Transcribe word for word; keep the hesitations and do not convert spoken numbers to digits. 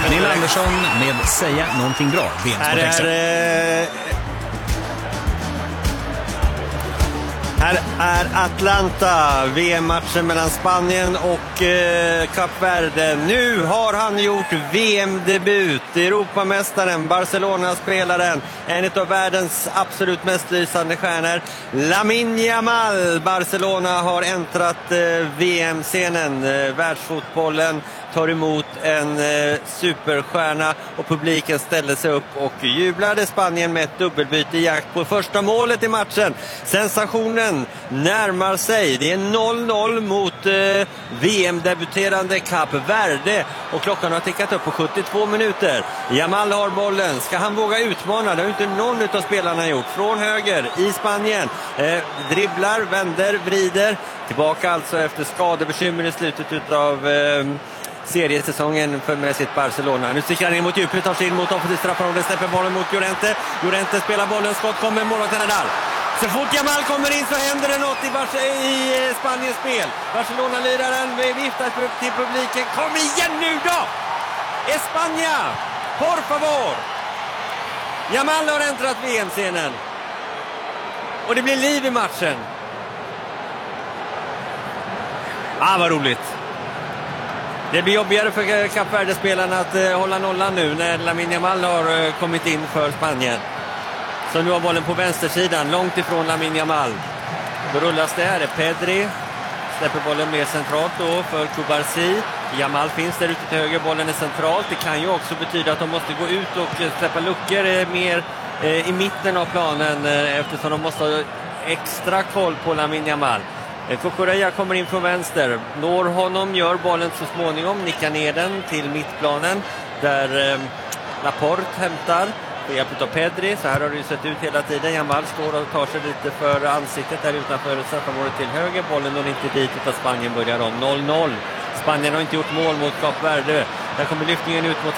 Pernilla Andersson med Säga någonting bra. Här är, eh, här är Atlanta, V M-matchen mellan Spanien och eh, Kap Verde. Nu har han gjort V M-debut. Europamästaren, Barcelona-spelaren, en av världens absolut mest lysande stjärnor, Lamine Yamal. Barcelona har äntrat eh, V M-scenen. Eh, världsfotbollen tar emot en eh, superstjärna och publiken ställde sig upp och jublade. Spanien med ett dubbelbyte i jakt på första målet i matchen. Sensationen närmar sig. Det är noll noll mot eh, V M-debuterande Kap Verde och klockan har tickat upp på sjuttiotvå minuter. Yamal har bollen. Ska han våga utmana? Det har inte någon av spelarna gjort. Från höger i Spanien. Eh, dribblar, vänder, vrider. Tillbaka alltså efter skadebekymmer i slutet av eh, seriesäsongen för med sitt Barcelona. Nu sticker han in mot djupet, tar sig in mot offensivt straffområde, släpper bollen mot Llorente. Llorente spelar bollen, skott kommer, målvakten är där. Så fort Yamal kommer in så händer det något i, Bar- i Spaniens spel. Barcelona-liraren viftar till publiken. Kom igen nu då! España! Por favor! Yamal har äntrat V M-scenen. Och det blir liv i matchen. Ah, vad roligt. Det blir jobbigare för Kap Verde-spelarna att eh, hålla nollan nu när Lamine Yamal har eh, kommit in för Spanien. Så nu har bollen på vänstersidan, långt ifrån Lamine Yamal. Då rullas det här, är Pedri. Släpper bollen mer centralt då för Kubarsi. Yamal finns där ute till höger, bollen är centralt. Det kan ju också betyda att de måste gå ut och släppa luckor eh, mer eh, i mitten av planen eh, eftersom de måste ha extra koll på Lamine Yamal. Cucurella kommer in från vänster, når honom, gör bollen så småningom, nickar ner den till mittplanen där eh, Laporte hämtar med hjälp av Pedri. Så här har det ju sett ut hela tiden. Yamal står och tar sig lite för ansiktet där utanför straffområdet till höger. Bollen når inte dit utan Spanien börjar om noll noll. Spanien har inte gjort mål mot Kap Verde. Där kommer lyftningen ut mot